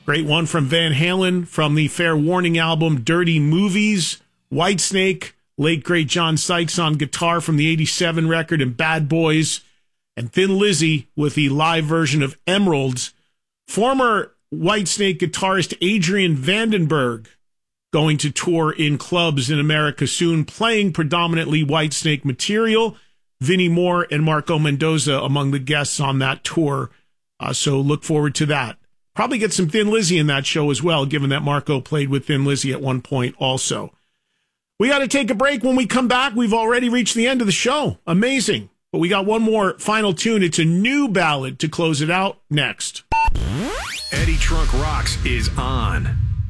Great one from Van Halen from the Fair Warning album, Dirty Movies. Whitesnake, late great John Sykes on guitar from the 87 record, and Bad Boys. And Thin Lizzy with the live version of Emeralds. Former Whitesnake guitarist Adrian Vandenberg going to tour in clubs in America soon, playing predominantly Whitesnake material. Vinnie Moore and Marco Mendoza among the guests on that tour. So look forward to that. Probably get some Thin Lizzy in that show as well, given that Marco played with Thin Lizzy at one point also. We got to take a break. When we come back, we've already reached the end of the show. Amazing. But we got one more final tune. It's a new ballad to close it out next. Eddie Trunk Rocks is on.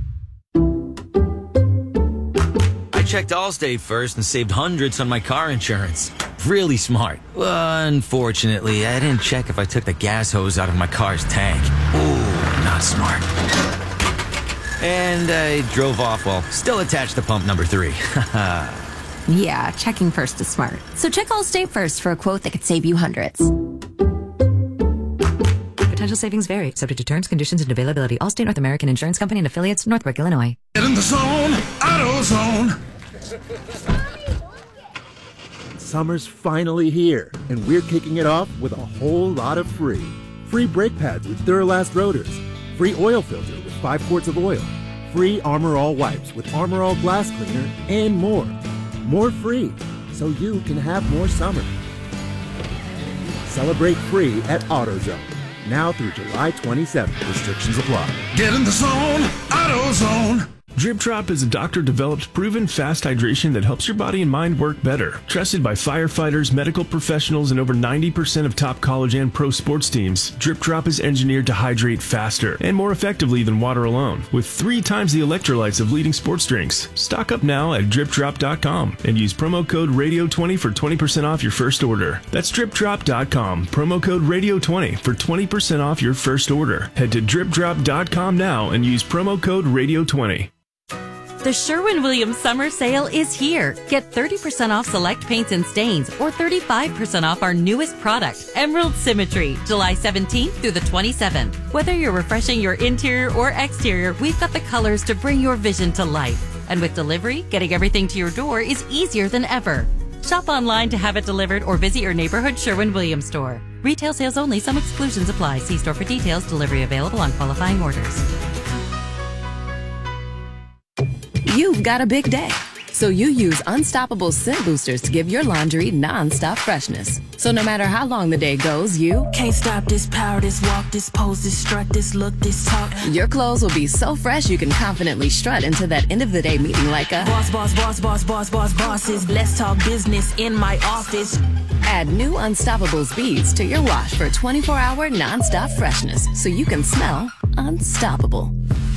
I checked Allstate first and saved hundreds on my car insurance. Really smart. Unfortunately, I didn't check if I took the gas hose out of my car's tank. Ooh, not smart. And I drove off while still attached to pump number 3. Yeah, checking first is smart. So check Allstate first for a quote that could save you hundreds. Potential savings vary, subject to terms, conditions, and availability. Allstate North American Insurance Company and affiliates, Northbrook, Illinois. Get in the zone, AutoZone. Summer's finally here, and we're kicking it off with a whole lot of free. Free brake pads with Duralast rotors. Free oil filter with 5 quarts of oil. Free Armor All wipes with Armor All glass cleaner, and more. More free, so you can have more summer. Celebrate free at AutoZone. Now through July 27th. Restrictions apply. Get in the zone, AutoZone. Drip Drop is a doctor-developed, proven fast hydration that helps your body and mind work better. Trusted by firefighters, medical professionals, and over 90% of top college and pro sports teams, Drip Drop is engineered to hydrate faster and more effectively than water alone, with 3 times the electrolytes of leading sports drinks. Stock up now at DripDrop.com and use promo code RADIO20 for 20% off your first order. That's DripDrop.com, promo code RADIO20 for 20% off your first order. Head to DripDrop.com now and use promo code RADIO20. The Sherwin-Williams Summer Sale is here. Get 30% off select paints and stains or 35% off our newest product, Emerald Symmetry, July 17th through the 27th. Whether you're refreshing your interior or exterior, we've got the colors to bring your vision to life. And with delivery, getting everything to your door is easier than ever. Shop online to have it delivered or visit your neighborhood Sherwin-Williams store. Retail sales only. Some exclusions apply. See store for details. Delivery available on qualifying orders. You've got a big day, so you use Unstoppable Scent Boosters to give your laundry non-stop freshness. So no matter how long the day goes, you can't stop this power, this walk, this pose, this strut, this look, this talk. Your clothes will be so fresh you can confidently strut into that end of the day meeting like a boss, boss, boss, boss, boss, boss, bosses. Let's talk business in my office. Add new Unstoppables beads to your wash for 24-hour non-stop freshness so you can smell unstoppable.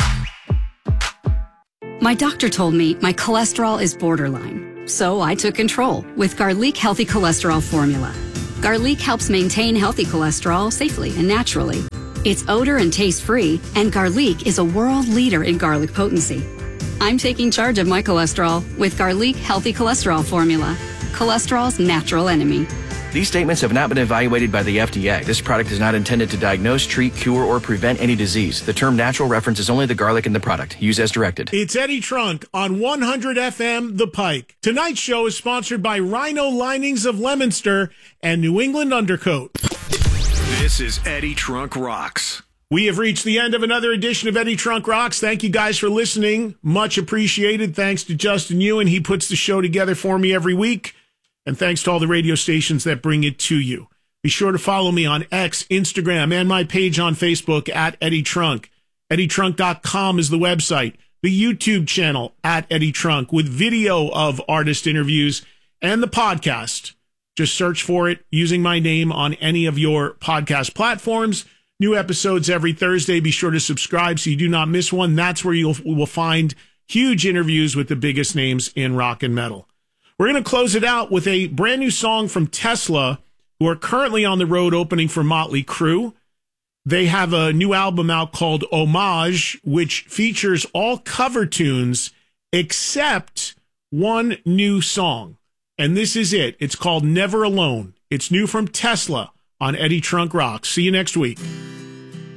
My doctor told me my cholesterol is borderline, so I took control with Garlic Healthy Cholesterol Formula. Garlic helps maintain healthy cholesterol safely and naturally. It's odor and taste-free, and Garlic is a world leader in garlic potency. I'm taking charge of my cholesterol with Garlic Healthy Cholesterol Formula, cholesterol's natural enemy. These statements have not been evaluated by the FDA. This product is not intended to diagnose, treat, cure, or prevent any disease. The term natural references only the garlic in the product. Use as directed. It's Eddie Trunk on 100 FM The Pike. Tonight's show is sponsored by Rhino Linings of Leominster and New England Undercoat. This is Eddie Trunk Rocks. We have reached the end of another edition of Eddie Trunk Rocks. Thank you guys for listening. Much appreciated. Thanks to Justin Ewan. He puts the show together for me every week. And thanks to all the radio stations that bring it to you. Be sure to follow me on X, Instagram, and my page on Facebook at Eddie Trunk. EddieTrunk.com is the website. The YouTube channel at Eddie Trunk with video of artist interviews and the podcast. Just search for it using my name on any of your podcast platforms. New episodes every Thursday. Be sure to subscribe so you do not miss one. That's where you will find huge interviews with the biggest names in rock and metal. We're going to close it out with a brand new song from Tesla, who are currently on the road opening for Motley Crue. They have a new album out called Homage, which features all cover tunes except one new song. And this is it. It's called Never Alone. It's new from Tesla on Eddie Trunk Rocks. See you next week.